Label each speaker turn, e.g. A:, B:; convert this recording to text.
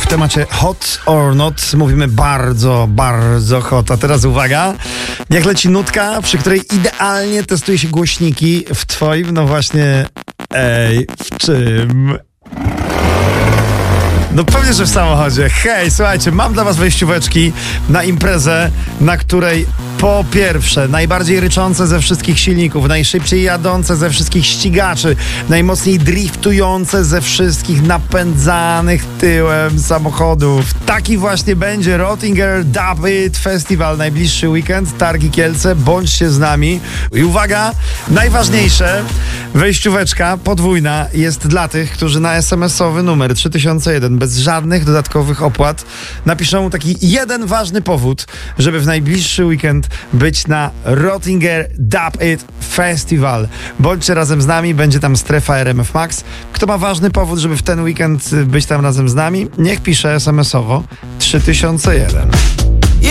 A: temacie hot or not. Mówimy bardzo, bardzo hot. A teraz uwaga, niech leci nutka, przy której idealnie testuje się głośniki w twoim, no właśnie, w czym? No pewnie, że w samochodzie. Hej, słuchajcie, mam dla was wejścióweczki na imprezę, na której po pierwsze najbardziej ryczące ze wszystkich silników, najszybciej jadące ze wszystkich ścigaczy, najmocniej driftujące ze wszystkich napędzanych tyłem samochodów. Taki właśnie będzie Rottinger Dub It Festival, najbliższy weekend, Targi Kielce, bądźcie z nami. I uwaga, najważniejsze, wejścióweczka podwójna jest dla tych, którzy na SMS-owy numer 3001 bez żadnych dodatkowych opłat napiszą taki jeden ważny powód, żeby w najbliższy weekend być na Rottinger Dub It Festival. Bądźcie razem z nami, będzie tam strefa RMF Max. Kto ma ważny powód, żeby w ten weekend być tam razem z nami, niech pisze SMS-owo 3001.